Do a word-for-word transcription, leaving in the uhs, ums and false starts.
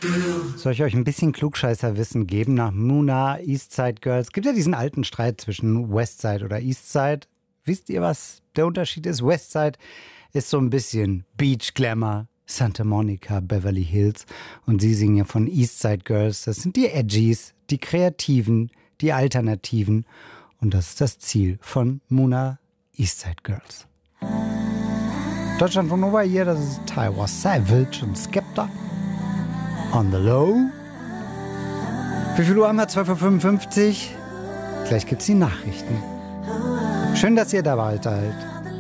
Soll ich euch ein bisschen Klugscheißerwissen geben nach Muna, Eastside Girls? Es gibt ja diesen alten Streit zwischen Westside oder Eastside. Wisst ihr, was der Unterschied ist? Westside ist so ein bisschen Beach Glamour, Santa Monica, Beverly Hills. Und sie singen ja von Eastside Girls. Das sind die Edgies, die Kreativen, die Alternativen. Und das ist das Ziel von Muna, Eastside Girls. Deutschland von Nova hier, das ist Taiwan Savage und Skepta. On the Low. Wie viel Uhr haben wir? zwölf Uhr fünfundfünfzig. Gleich gibt's die Nachrichten. Schön, dass ihr dabei seid.